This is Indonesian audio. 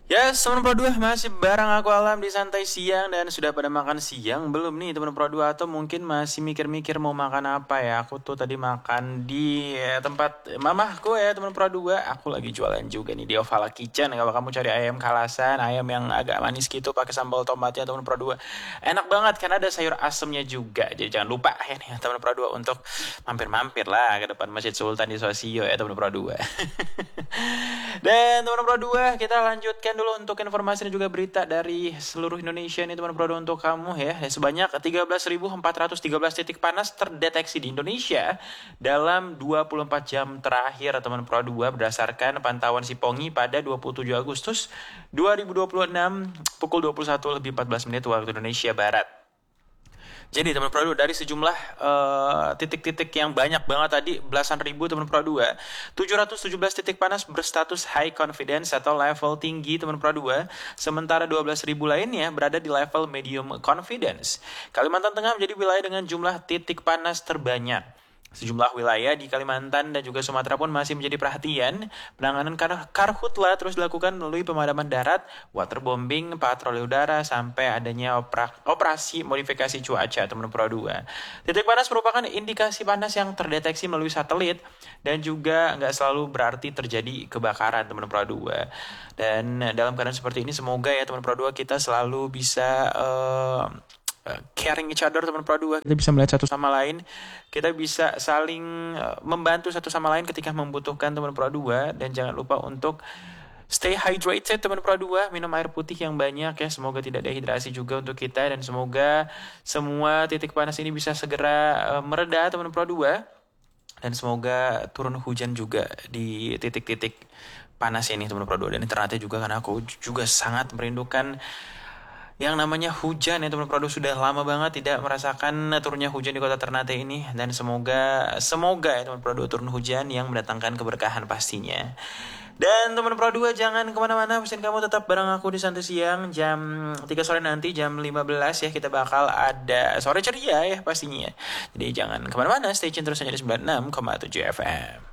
Ya, teman Pro 2 masih bareng aku Alam di Santai Siang. Dan sudah pada makan siang belum nih teman Pro 2? Atau mungkin masih mikir-mikir mau makan apa ya? Aku tuh tadi makan di tempat mamahku ya teman Pro 2. Aku lagi jualan juga nih di Ovala Kitchen. Kalau kamu cari ayam kalasan, ayam yang agak manis gitu pakai sambal tomatnya teman Pro 2, enak banget karena ada sayur asemnya juga. Jadi jangan lupa ya nih teman Pro 2 untuk mampir-mampir lah ke depan Masjid Sultan di Sosio ya teman Pro 2. Dan teman Pro 2, kita lanjutkan dulu untuk informasi dan juga berita dari seluruh Indonesia nih teman Pro 2 untuk kamu ya. Sebanyak 13.413 titik panas terdeteksi di Indonesia dalam 24 jam terakhir teman Pro 2 berdasarkan pantauan Sipongi pada 27 Agustus 2026 pukul 21:14 waktu Indonesia Barat. Jadi teman Pro 2 dari sejumlah titik-titik yang banyak banget tadi, belasan ribu teman Pro 2, 717 titik panas berstatus high confidence atau level tinggi teman Pro 2, sementara 12.000 lainnya berada di level medium confidence. Kalimantan Tengah menjadi wilayah dengan jumlah titik panas terbanyak. Sejumlah wilayah di Kalimantan dan juga Sumatera pun masih menjadi perhatian. Penanganan karhutla terus dilakukan melalui pemadaman darat, waterbombing, patroli udara, sampai adanya operasi modifikasi cuaca teman Pro 2. Titik panas merupakan indikasi panas yang terdeteksi melalui satelit dan juga nggak selalu berarti terjadi kebakaran teman Pro 2. Dan dalam keadaan seperti ini semoga ya teman Pro 2 kita selalu bisa caring each other teman Pro 2. Kita bisa melihat satu sama lain, kita bisa saling membantu satu sama lain ketika membutuhkan teman Pro 2. Dan jangan lupa untuk stay hydrated teman Pro 2, minum air putih yang banyak ya, semoga tidak dehidrasi juga untuk kita. Dan semoga semua titik panas ini bisa segera mereda teman Pro 2. Dan semoga turun hujan juga di titik-titik panas ini teman Pro 2. Dan ternyata juga karena aku juga sangat merindukan yang namanya hujan ya teman Pro 2, sudah lama banget tidak merasakan turunnya hujan di kota Ternate ini. Dan semoga ya teman Pro 2 turun hujan yang mendatangkan keberkahan pastinya. Dan teman Pro 2 jangan kemana-mana, pesan kamu tetap bareng aku di Santai Siang jam 3 sore nanti, jam 15 ya, kita bakal ada sore ceria ya pastinya. Jadi jangan kemana-mana, stay tune terus aja di 96,7 FM.